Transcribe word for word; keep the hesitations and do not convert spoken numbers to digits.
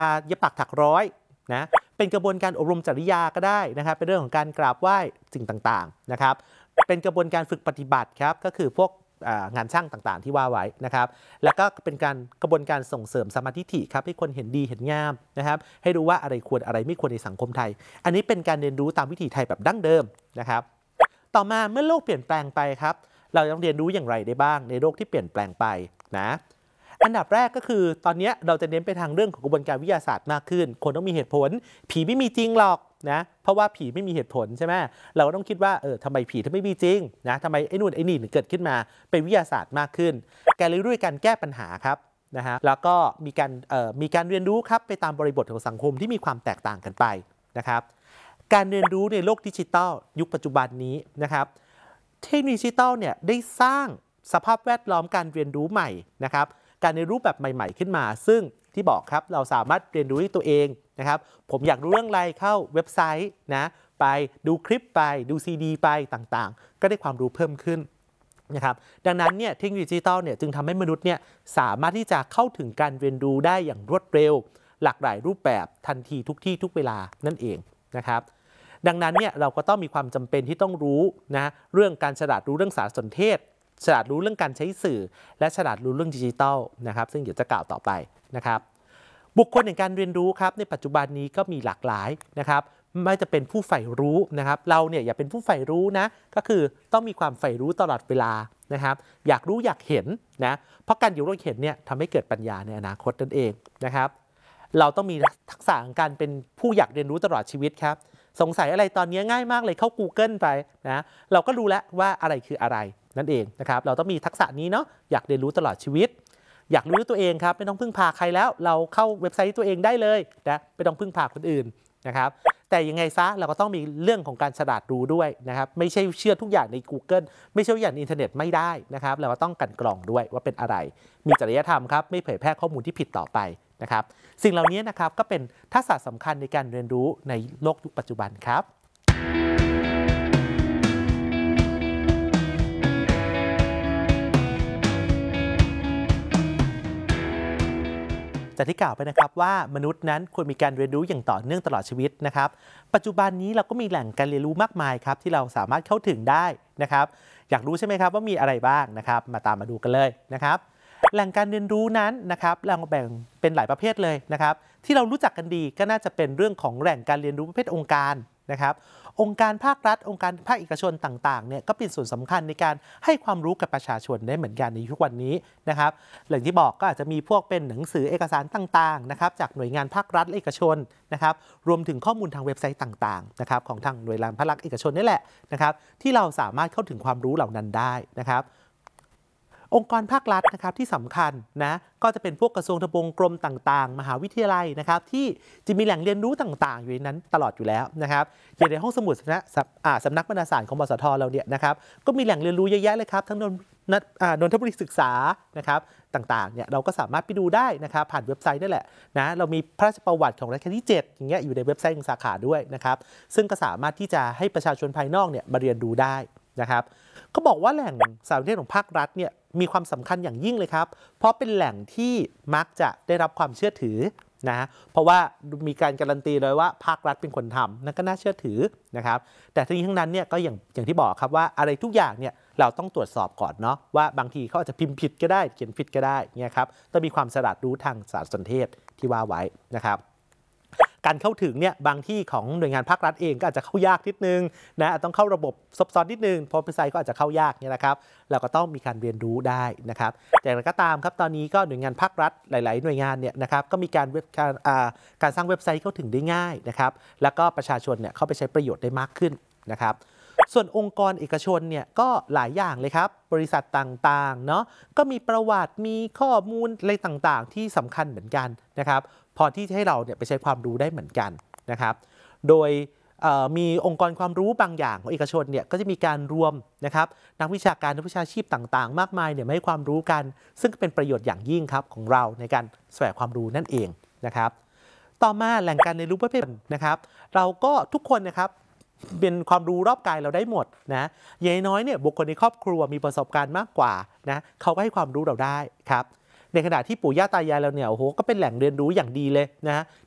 เย็บปักถักร้อยนะเป็นกระบวนการอบรมจริยาก็ได้นะครับเป็นเรื่องของการกราบไหว้สิ่งต่างๆนะครับเป็นกระบวนการฝึกปฏิบัติครับก็คือพวกงานช่างต่างๆที่ว่าไว้นะครับแล้วก็เป็นการกระบวนการส่งเสริมสมาธิฐิครับให้คนเห็นดีเห็นงามนะครับให้รู้ว่าอะไรควรอะไรไม่ควรในสังคมไทยอันนี้เป็นการเรียนรู้ตามวิถีไทยแบบดั้งเดิมนะครับต่อมาเมื่อโลกเปลี่ยนแปลงไปครับเราต้องเรียนรู้อย่างไรได้บ้างในโลกที่เปลี่ยนแปลงไปนะอันดับแรกก็คือตอนนี้เราจะเน้นไปทางเรื่องของกระบวนการวิทยาศาสตร์มากขึ้นคนต้องมีเหตุผลผีไม่มีจริงหรอกนะเพราะว่าผีไม่มีเหตุผลใช่ไหมเราก็ต้องคิดว่าเออทำไมผีถึงไม่มีจริงนะทำไมไอ้นู่นไอ้นี่ถึงเกิดขึ้นมาเป็นวิทยาศาสตร์มากขึ้นการเรียนรู้การแก้ปัญหาครับนะฮะแล้วก็มีการเอ่อมีการเรียนรู้ครับไปตามบริบทของสังคมที่มีความแตกต่างกันไปนะครับการเรียนรู้ในโลกดิจิทัลยุคปัจจุบันนี้นะครับเทคโนโลยีดิจิทัลเนี่ยได้สร้างสภาพแวดล้อมการเรียนรู้ใหม่นะครับการเรียนรู้แบบใหม่ๆขึ้นมาซึ่งที่บอกครับเราสามารถเรียนรู้ด้วยตัวเองนะครับผมอยากรู้เรื่องอะไรเข้าเว็บไซต์นะไปดูคลิปไปดูซีดีไปต่างๆก็ได้ความรู้เพิ่มขึ้นนะครับดังนั้นเนี่ยเทคโนโลยีดิจิทัลเนี่ยจึงทำให้มนุษย์เนี่ยสามารถที่จะเข้าถึงการเรียนรู้ได้อย่างรวดเร็วหลากหลายรูปแบบทันทีทุกที่ทุกเวลานั่นเองนะครับดังนั้นเนี่ยเราก็ต้องมีความจำเป็นที่ต้องรู้นะเรื่องการฉลาดรู้เรื่องสารสนเทศฉลาดรู้เรื่องการใช้สื่อและฉลาดรู้เรื่องดิจิทัลนะครับซึ่งเดี๋ยวจะกล่าวต่อไปนะครับบุคคลในการเรียนรู้ครับในปัจจุบันนี้ก็มีหลากหลายนะครับไม่จะเป็นผู้ใฝ่รู้นะครับเราเนี่ยอย่าเป็นผู้ใฝ่รู้นะก็คือต้องมีความใฝ่รู้ตลอดเวลานะครับอยากรู้อยากเห็นนะเพราะการอยู่รู้เห็นเนี่ยทำให้เกิดปัญญาในอนาคตนั่นเองนะครับเราต้องมีทักษะการเป็นผู้อยากเรียนรู้ตลอดชีวิตครับสงสัยอะไรตอนนี้ง่ายมากเลยเข้า Google ไปนะเราก็รู้แล้วว่าอะไรคืออะไรนั่นเองนะครับเราต้องมีทักษะนี้เนาะอยากเรียนรู้ตลอดชีวิตอยากรู้ตัวเองครับไม่ต้องพึ่งพาใครแล้วเราเข้าเว็บไซต์ตัวเองได้เลยนะไม่ต้องพึ่งพาคนอื่นนะครับแต่ยังไงซะเราก็ต้องมีเรื่องของการฉลาดรู้ด้วยนะครับไม่ใช่เชื่อทุกอย่างใน Google ไม่ใช่ทุกอย่างในอินเทอร์เน็ตไม่ได้นะครับเราก็ต้องกลั่นกรองด้วยว่าเป็นอะไรมีจริยธรรมครับไม่เผยแพร่ข้อมูลที่ผิดต่อไปนะครับสิ่งเหล่านี้นะครับก็เป็นทักษะสำคัญในการเรียนรู้ในโลกยุคปัจจุบันครับที่กล่าวไปนะครับว่ามนุษย์นั้นควรมีการเรียนรู้อย่างต่อเนื่องตลอดชีวิตนะครับปัจจุบันนี้เราก็มีแหล่งการเรียนรู้มากมายครับที่เราสามารถเข้าถึงได้นะครับอยากรู้ใช่ไหมครับว่ามีอะไรบ้างนะครับมาตามมาดูกันเลยนะครับแหล่งการเรียนรู้นั้นนะครับเราแบ่งเป็นหลายประเภทเลยนะครับที่เรารู้จักกันดีก็น่าจะเป็นเรื่องของแหล่งการเรียนรู้ประเภทองค์การนะครับองค์การภาครัฐองค์การภาคเอกชนต่างๆเนี่ยก็เป็นส่วนสำคัญในการให้ความรู้กับประชาชนได้เหมือนกันในทุกวันนี้นะครับอย่างที่บอกก็อาจจะมีพวกเป็นหนังสือเอกสารต่างๆนะครับจากหน่วยงานภาครัฐและเอกชนนะครับรวมถึงข้อมูลทางเว็บไซต์ต่างๆนะครับของทางหน่วยงานภาครัฐเอกชนนี่แหละนะครับที่เราสามารถเข้าถึงความรู้เหล่านั้นได้นะครับองค์กรภาครัฐนะครับที่สำคัญนะก็จะเป็นพวกกระทรวงทบวงกรมต่างๆมหาวิทยาลัยนะครับที่จะมีแหล่งเรียนรู้ต่างๆอยู่ในนั้นตลอดอยู่แล้วนะครับอย่างในห้องสมุดสำนักสำนักบรรณาสารของบสทเราเนี่ยนะครับก็มีแหล่งเรียนรู้เยอะแยะเลยครับทั้งนนนทบุรีศึกษานะครับต่างๆเนี่ยเราก็สามารถไปดูได้นะครับผ่านเว็บไซต์นั่นแหละนะเรามีพระราชประวัติของรัชกาลที่เจ็ดอย่างเงี้ยอยู่ในเว็บไซต์ของสาขาด้วยนะครับซึ่งก็สามารถที่จะให้ประชาชนภายนอกเนี่ยมาเรียนรู้ได้นะครับก็บอกว่าแหล่งสารสนเทศของภาครัฐเนี่ยมีความสำคัญอย่างยิ่งเลยครับเพราะเป็นแหล่งที่มักจะได้รับความเชื่อถือนะเพราะว่ามีการการันตีเลยว่าภาครัฐเป็นคนทำนั่นก็น่าเชื่อถือนะครับแต่ทั้งนี้ทั้งนั้นเนี่ยก็อย่างอย่างที่บอกครับว่าอะไรทุกอย่างเนี่ยเราต้องตรวจสอบก่อนเนาะว่าบางทีเขาอาจจะพิมพ์ผิดก็ได้เขียนผิดก็ได้เนี่ยครับต้องมีความฉลาดรู้ทางสารสนเทศที่ว่าไว้นะครับการเข้าถึงเนี่ยบางที่ของหน่วยงานภาครัฐเองก็อาจจะเข้ายากนิดนึงนะต้องเข้าระบบซับซ้อนนิดนึงเพราะเว็บไซต์ก็อาจจะเข้ายากเนี่ยนะครับเราก็ต้องมีการเรียนรู้ได้นะครับแต่อย่างไรก็ตามครับตอนนี้ก็หน่วยงานภาครัฐหลายๆหน่วยงานเนี่ยนะครับก็มีการเว็บการการสร้างเว็บไซต์เข้าถึงได้ง่ายนะครับแล้วก็ประชาชนเนี่ยเข้าไปใช้ประโยชน์ได้มากขึ้นนะครับส่วนองค์กรเอกชนเนี่ยก็หลายอย่างเลยครับบริษัทต่างๆเนาะก็มีประวัติมีข้อมูลอะไรต่างๆที่สำคัญเหมือนกันนะครับพอที่จะให้เราเนี่ยไปใช้ความรู้ได้เหมือนกันนะครับโดยมีองค์กรความรู้บางอย่างของเอกชนเนี่ยก็จะมีการรวมนะครับนักวิชาการนักวิชาชีพต่างๆมากมายเนี่ยมาให้ความรู้กันซึ่งเป็นประโยชน์อย่างยิ่งครับของเราในการแสวงความรู้นั่นเองนะครับต่อมาแหล่งการเรียนรู้ประเภทนะครับเราก็ทุกคนนะครับเป็นความรู้รอบกายเราได้หมดนะอย่างน้อยเนี่ยบุคคลในครอบครัวมีประสบการณ์มากกว่านะเขาก็ให้ความรู้เราได้ครับในขณะที่ปู่ย่าตายายเราเนี่ยโอ้โหก็เป็นแหล่งเรียนรู้อย่างดีเลยนะฮะ